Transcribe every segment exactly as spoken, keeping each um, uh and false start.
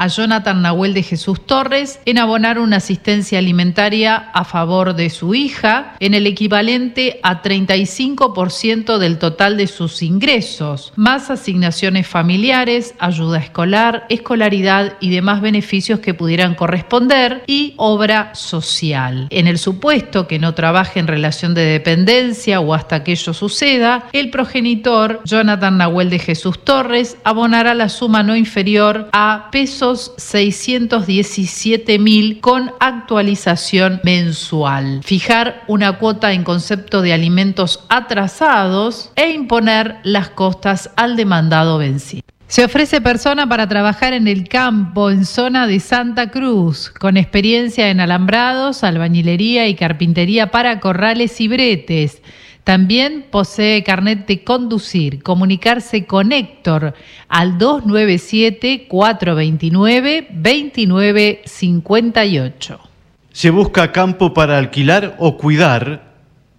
a Jonathan Nahuel de Jesús Torres en abonar una asistencia alimentaria a favor de su hija en el equivalente a treinta y cinco por ciento del total de sus ingresos, más asignaciones familiares, ayuda escolar, escolaridad y demás beneficios que pudieran corresponder, y obra social. En el supuesto que no trabaje en relación de dependencia o hasta que ello suceda, el progenitor Jonathan Nahuel de Jesús Torres abonará la suma no inferior a pesos seiscientos diecisiete mil con actualización mensual. Fijar una cuota en concepto de alimentos atrasados e imponer las costas al demandado vencido. Se ofrece persona para trabajar en el campo en zona de Santa Cruz, con experiencia en alambrados, albañilería y carpintería para corrales y bretes. También posee carnet de conducir. Comunicarse con Héctor al dos nueve siete, cuatro dos nueve, dos nueve cinco ocho. Se busca campo para alquilar o cuidar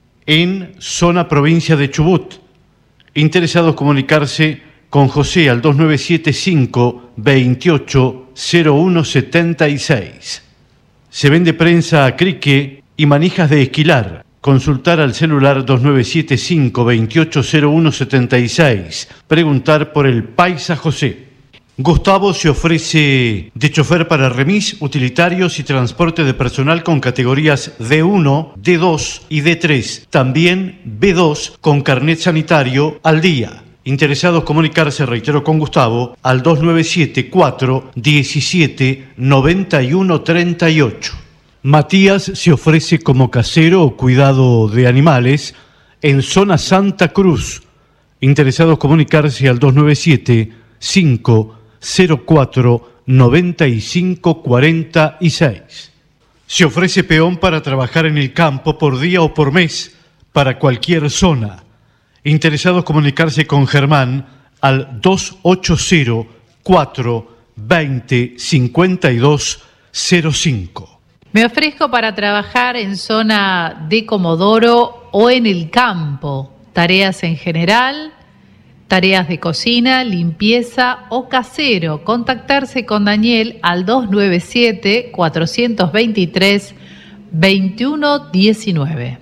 en zona provincia de Chubut. Interesados comunicarse con José al dos nueve siete cinco, veintiocho, cero uno setenta y seis. Se vende prensa a crique y manijas de esquilar. Consultar al celular dos nueve siete cinco, veintiocho, cero uno setenta y seis. Preguntar por el Paisa José. Gustavo se ofrece de chofer para remis, utilitarios y transporte de personal con categorías D uno, D dos y D tres. También B dos con carnet sanitario al día. Interesados comunicarse, reitero, con Gustavo al dos nueve siete, cuatro diecisiete, noventa y uno treinta y ocho. Matías se ofrece como casero o cuidado de animales en zona Santa Cruz. Interesados comunicarse al dos nueve siete, cinco cero cuatro, noventa y cinco cuarenta y seis. Se ofrece peón para trabajar en el campo por día o por mes para cualquier zona. Interesados comunicarse con Germán al dos ocho cero, cuatro veinte, cincuenta y dos cero cinco. Me ofrezco para trabajar en zona de Comodoro o en el campo. Tareas en general, tareas de cocina, limpieza o casero. Contactarse con Daniel al dos nueve siete, cuatro dos tres, dos uno uno nueve.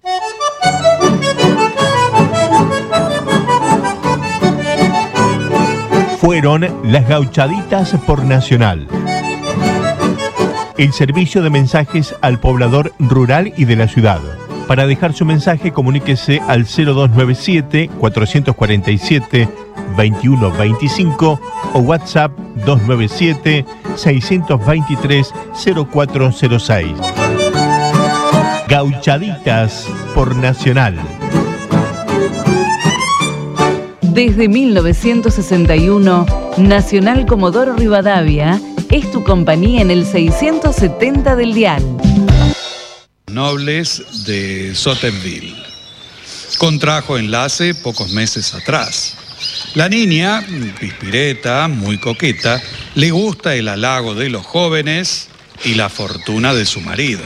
Fueron las Gauchaditas por Nacional. El servicio de mensajes al poblador rural y de la ciudad. Para dejar su mensaje, comuníquese al cero dos nueve siete, cuatro cuatro siete, dos uno dos cinco o WhatsApp dos nueve siete, seis dos tres, cero cuatro cero seis. Gauchaditas por Nacional. Desde mil novecientos sesenta y uno, Nacional Comodoro Rivadavia es tu compañía en el seiscientos setenta del dial. Nobles de Sotenville. Contrajo enlace pocos meses atrás. La niña, pispireta, muy coqueta, le gusta el halago de los jóvenes y la fortuna de su marido.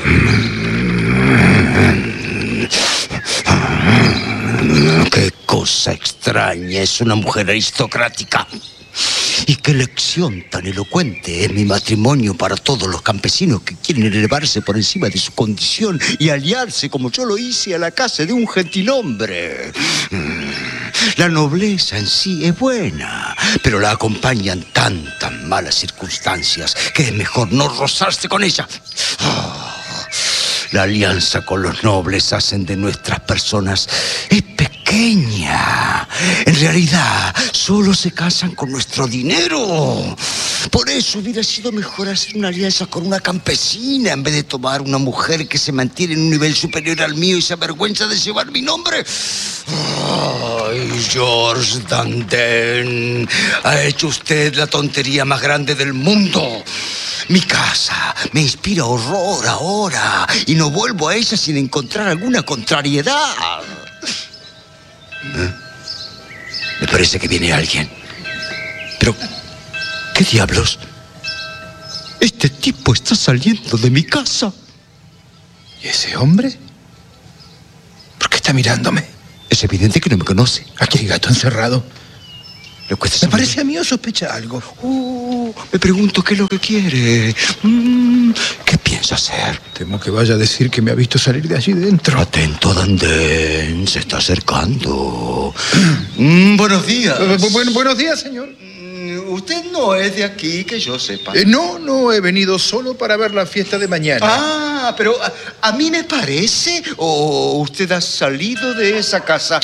Qué cosa extraña, es una mujer aristocrática. Y qué lección tan elocuente es mi matrimonio para todos los campesinos que quieren elevarse por encima de su condición y aliarse, como yo lo hice, a la casa de un gentilhombre. La nobleza en sí es buena, pero la acompañan tantas malas circunstancias que es mejor no rozarse con ella. Oh, la alianza con los nobles hacen de nuestras personas es pequeña. En realidad, solo se casan con nuestro dinero. Por eso hubiera sido mejor hacer una alianza con una campesina en vez de tomar una mujer que se mantiene en un nivel superior al mío y se avergüenza de llevar mi nombre. Ay, George Danden, ha hecho usted la tontería más grande del mundo. Mi casa me inspira horror ahora y no vuelvo a ella sin encontrar alguna contrariedad. ¿Eh? Me parece que viene alguien. Pero, ¿qué diablos? Este tipo está saliendo de mi casa. ¿Y ese hombre? ¿Por qué está mirándome? Es evidente que no me conoce. Aquí hay gato encerrado. ¿Le cuesta Me saber? parece a mí o sospecha algo. Uh, me pregunto qué es lo que quiere. Mm, ¿Qué piensa hacer? Temo que vaya a decir que me ha visto salir de allí dentro. Atento, Dandén. Se está acercando. Mm, buenos días. Eh, bu- bu- buenos días, señor. Mm, Usted no es de aquí, que yo sepa. Eh, no, no he venido solo para ver la fiesta de mañana. Ah, pero a, a mí me parece, o usted ha salido de esa casa.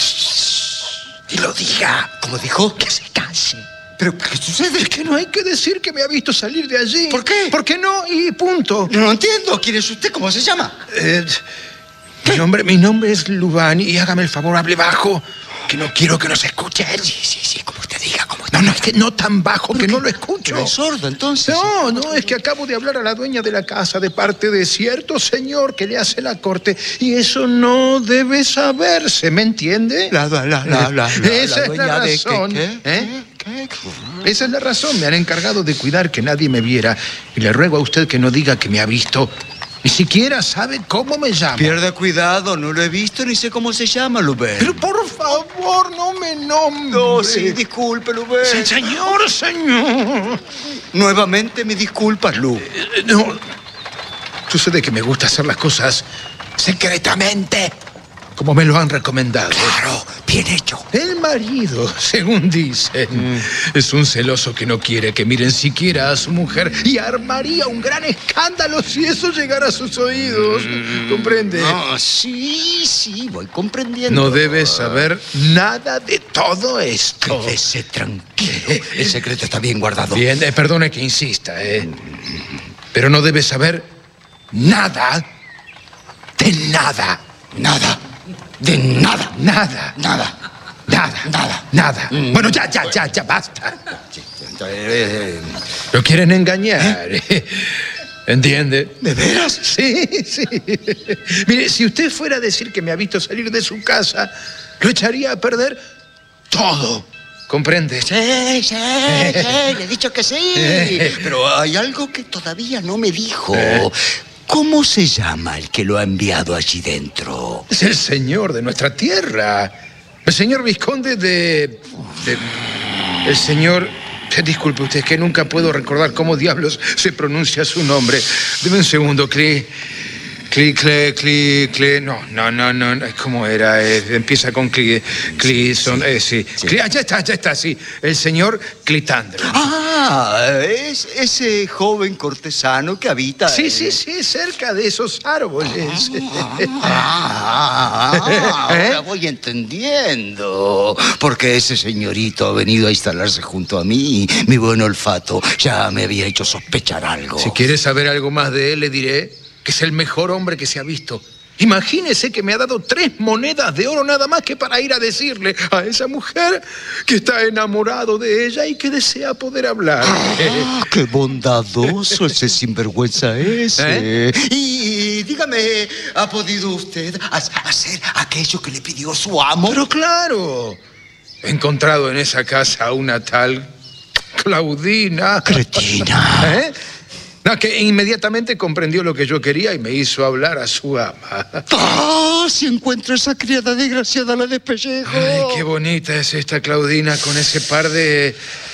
Y lo diga. ¿Cómo dijo? Que se calle. ¿Pero qué sucede? Es que no hay que decir que me ha visto salir de allí. ¿Por qué? Porque no y punto. No entiendo. ¿Quién es usted? ¿Cómo se llama? Eh, mi, nombre, mi nombre es Lubán y hágame el favor, hable bajo, que no quiero que nos escuche. Sí, sí, sí, como usted diga, como usted No, no, diga. es que no tan bajo que no lo escucho. ¿Pero es sordo, entonces? No, no, es que acabo de hablar a la dueña de la casa de parte de cierto señor que le hace la corte y eso no debe saberse, ¿me entiende? La, la, la, la, la, la, Esa la es dueña la de razón. qué, qué, ¿eh? qué, qué. Esa es la razón. Me han encargado de cuidar que nadie me viera y le ruego a usted que no diga que me ha visto. Ni siquiera sabe cómo me llamo. Pierda cuidado, no lo he visto ni sé cómo se llama, Lubén. Pero por favor, no me nombre. No, sí, disculpe, Lubén. Sí, señor, señor. Nuevamente me disculpas, Lu. Eh, No. Sucede que me gusta hacer las cosas secretamente, como me lo han recomendado. Claro, bien hecho. El marido, según dicen, es un celoso que no quiere que miren siquiera a su mujer y armaría un gran escándalo si eso llegara a sus oídos. ¿Comprende? No, sí, sí, voy comprendiendo. No debe saber nada de todo esto. Quédese tranquilo. El secreto está bien guardado. Bien, eh, perdone que insista, ¿eh? Pero no debe saber nada de nada. Nada. De nada. Nada. Nada. Nada. Nada. Nada. Mm. Bueno, ya, ya, ya, ya, basta. Eh, Lo quieren engañar. ¿Entiende? ¿De veras? Sí, sí. Mire, si usted fuera a decir que me ha visto salir de su casa, lo echaría a perder todo. ¿Comprende? Sí, sí, sí, le he dicho que sí. Pero hay algo que todavía no me dijo. ¿Cómo se llama el que lo ha enviado allí dentro? Es el señor de nuestra tierra. El señor Vizconde de... de- el señor... Disculpe usted, es que nunca puedo recordar cómo diablos se pronuncia su nombre. Deme un segundo, Cli... Cli, Cle, Cli, Cle... No, no, no, no, no, ¿cómo era? Eh, empieza con Cli... Cli, son... Eh, sí. Sí. Cli- ah, ya está, ya está, sí. El señor Clitandro. Ah, es ese joven cortesano que habita... Sí, en- sí, sí, cerca de esos árboles. Ah, ¿Eh? ahora voy entendiendo. Porque ese señorito ha venido a instalarse junto a mí. Mi buen olfato ya me había hecho sospechar algo. Si quiere saber algo más de él, le diré que es el mejor hombre que se ha visto. Imagínese que me ha dado tres monedas de oro nada más que para ir a decirle a esa mujer que está enamorado de ella y que desea poder hablar. Ah, qué bondadoso ese sinvergüenza ese. ¿Eh? Y dígame, ¿ha podido usted ha- hacer aquello que le pidió su amo? Pero claro, he encontrado en esa casa una tal Claudina. Cretina. ¿Eh? No, que inmediatamente comprendió lo que yo quería y me hizo hablar a su ama. ¡Ah! Si encuentro esa criada desgraciada, la despellejo. Ay, qué bonita es esta Claudina con ese par de...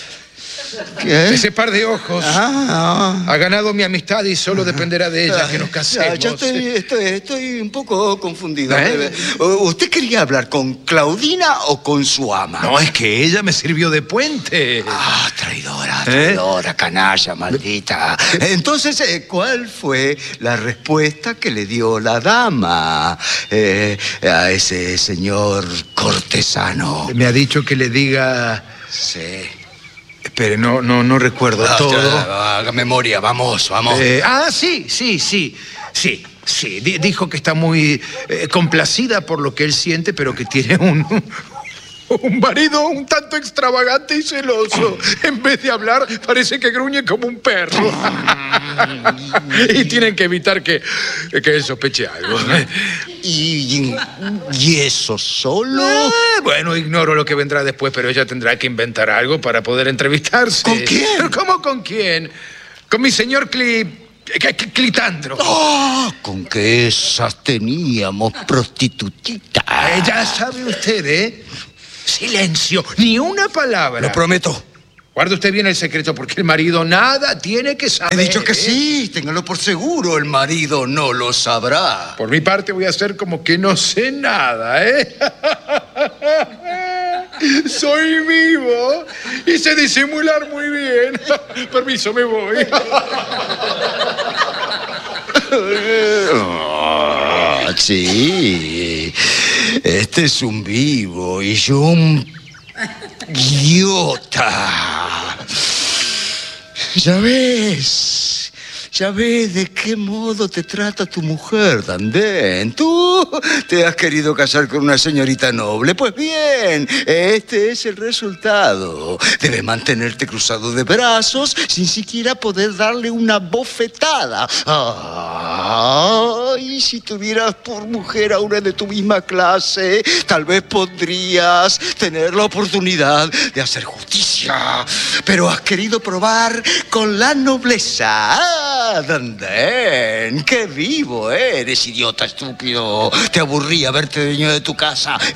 ¿Qué? Ese par de ojos. Ah, Ha ganado mi amistad y solo dependerá de ella que nos ya, casemos. ya estoy, estoy, estoy un poco confundido. ¿Eh? ¿Usted quería hablar con Claudina o con su ama? No, es que ella me sirvió de puente. Ah, traidora, traidora, canalla, maldita. Entonces, eh, ¿cuál fue la respuesta que le dio la dama eh, a ese señor cortesano? Me ha dicho que le diga... Sí. Espere, no, no, no recuerdo Ah, todo. ya, haga memoria, vamos, vamos. Eh, ah, sí, sí, sí, sí, sí. Di- dijo que está muy eh, complacida por lo que él siente, pero que tiene un, un marido un tanto extravagante y celoso. En vez de hablar, parece que gruñe como un perro. Y tienen que evitar que, que él sospeche algo. ¿Y, y eso solo? Eh, bueno, ignoro lo que vendrá después, pero ella tendrá que inventar algo para poder entrevistarse. ¿Con quién? ¿Cómo con quién? Con mi señor Cli... Cli- Cli- Clitandro. ¡Ah! Con que esas teníamos prostitutitas. Eh, ya sabe usted, ¿eh? silencio, ni una palabra. Lo prometo. Guarde usted bien el secreto, porque el marido nada tiene que saber. He dicho que ¿eh? sí, téngalo por seguro, el marido no lo sabrá. Por mi parte voy a hacer como que no sé nada, ¿eh? Soy vivo y sé disimular muy bien. Permiso, me voy. Ah, sí, este es un vivo y yo un idiota. Ya ves, ya ves de qué modo te trata tu mujer, Danden. Tú te has querido casar con una señorita noble. Pues bien, este es el resultado. Debes mantenerte cruzado de brazos sin siquiera poder darle una bofetada. Ay, si tuvieras por mujer a una de tu misma clase, tal vez podrías tener la oportunidad de hacer justicia. Pero has querido probar con la nobleza. Ah, Danden, qué vivo eres, idiota estúpido. Te aburría verte dueño de tu casa